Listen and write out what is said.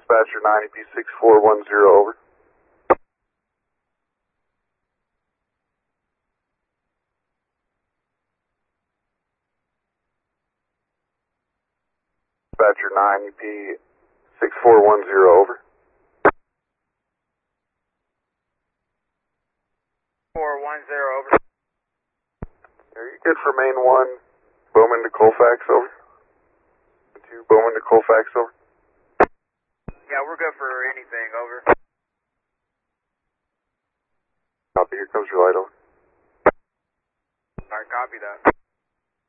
Dispatcher 9EP6410, over. Dispatcher 9EP6410, over. 410, over. Are you good for main 1, Bowman to Colfax, over? 2, Bowman to Colfax, over. Yeah, we're good for anything, over. Copy, here comes your light, over. Alright, copy that.